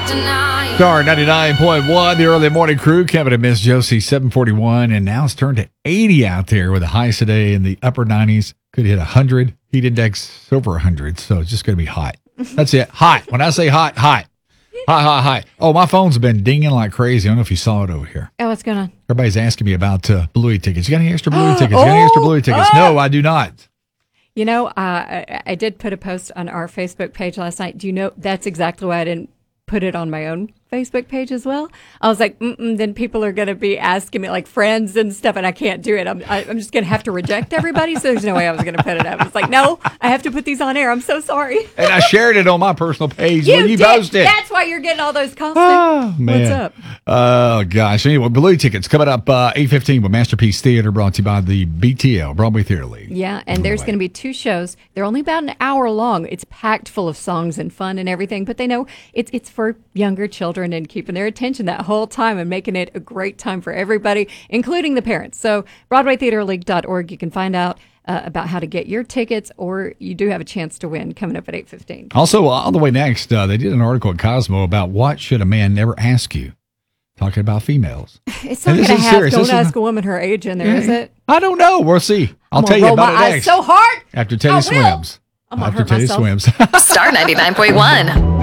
Star 99.1, the early morning crew, Kevin and Miss Josie, 741, and now it's turned to 80 out there with the highs today in the upper 90s. Could hit 100, heat index over 100, so it's just going to be hot. That's it, hot. When I say hot, hot. Hot, hot, hot. Oh, my phone's been dinging like crazy. I don't know if you saw it over here. Oh, what's going on? Everybody's asking me about Bluey tickets. You got any extra Bluey tickets? You got any extra Bluey tickets? No, I do not. You know, I did put a post on our Facebook page last night. Do you know that's exactly why I didn't put it on my own Facebook page as well? I was like, then people are going to be asking me, like friends and stuff, and I can't do it. I'm just going to have to reject everybody, so there's no way I was going to put it up. It's like, no, I have to put these on air. I'm so sorry. And I shared it on my personal page when you posted. That's why you're getting all those comments. Oh, man. What's up? Oh, gosh. Anyway, Bluey tickets coming up 8:15 with Masterpiece Theater, brought to you by the BTL, Broadway Theater League. Yeah, and there's going to be 2 shows. They're only about an hour long. It's packed full of songs and fun and everything, but they know it's for younger children and keeping their attention that whole time and making it a great time for everybody, including the parents. So BroadwayTheaterLeague.org, you can find out about how to get your tickets, or you do have a chance to win coming up at 8:15. Also, all the way next, they did an article at Cosmo about what should a man never ask you, talking about females. It's not going to have, don't ask a woman her age in there, is it? I don't know. We'll see. I'll tell you about it next. So hard. After Teddy swims. I'm going to hurt myself. Swims. Star 99.1.